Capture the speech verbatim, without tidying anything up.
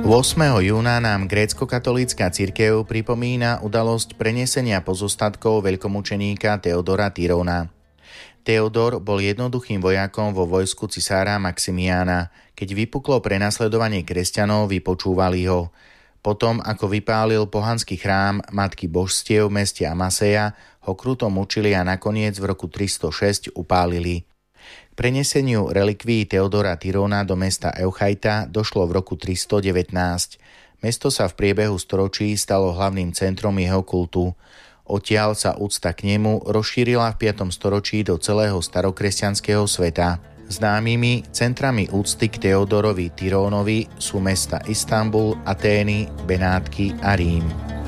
ôsmeho júna nám grécko-katolícka cirkev pripomína udalosť prenesenia pozostatkov veľkomučeníka Teodora Tyrona. Teodor bol jednoduchým vojakom vo vojsku cisára Maximiána. Keď vypuklo prenasledovanie kresťanov, vypočúvali ho. Potom, ako vypálil pohanský chrám Matky božstiev v meste Amaseja, ho kruto mučili a nakoniec v roku tristošesť upálili. K preneseniu relikvií Teodora Tyrona do mesta Euchaita došlo v roku tristodevätnásť. Mesto sa v priebehu storočí stalo hlavným centrom jeho kultu. Odtiaľ sa úcta k nemu rozšírila v piatom storočí do celého starokresťanského sveta. Známymi centrami úcty k Teodorovi Tyrónovi sú mesta Istanbul, Atény, Benátky a Rím.